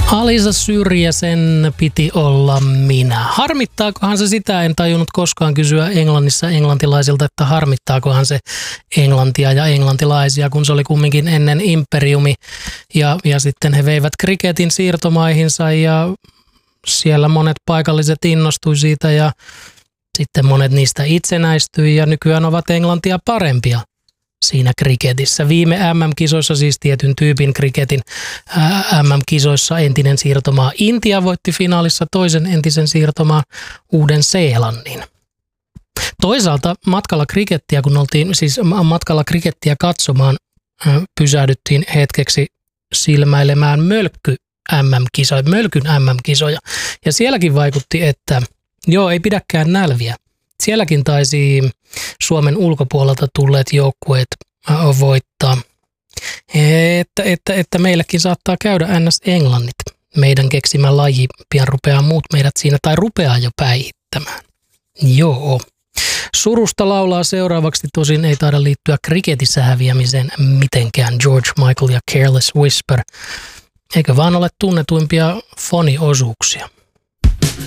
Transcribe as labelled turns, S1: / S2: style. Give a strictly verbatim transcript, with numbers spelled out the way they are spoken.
S1: Alisa Syrjäsen piti olla minä. Harmittaakohan se sitä? En tajunnut koskaan kysyä Englannissa englantilaisilta, että harmittaakohan se englantia ja englantilaisia, kun se oli kumminkin ennen imperiumi. Ja, ja sitten he veivät kriketin siirtomaihinsa ja siellä monet paikalliset innostui siitä ja sitten monet niistä itsenäistyi ja nykyään ovat englantia parempia siinä kriketissä. Viime M M-kisoissa, siis tietyn tyypin kriketin M M-kisoissa entinen siirtomaa Intia voitti finaalissa toisen entisen siirtomaan Uuden-Seelannin. Toisaalta matkalla krikettiä, kun oltiin siis matkalla krikettiä katsomaan, pysähdyttiin hetkeksi silmäilemään mölkky M M-kisoja, mölkyn M M-kisoja. Ja sielläkin vaikutti, että joo, ei pidäkään nälviä. Sielläkin taisi Suomen ulkopuolelta tulleet joukkueet voittaa, että, että, että meilläkin saattaa käydä ns. Englannit. Meidän keksimä laji pian rupeaa muut meidät siinä, tai rupeaa jo päihittämään. Joo. Surusta laulaa seuraavaksi, tosin ei taida liittyä kriketissä häviämiseen mitenkään. George Michael ja Careless Whisper. Eikö vaan ole tunnetuimpia foniosuuksia?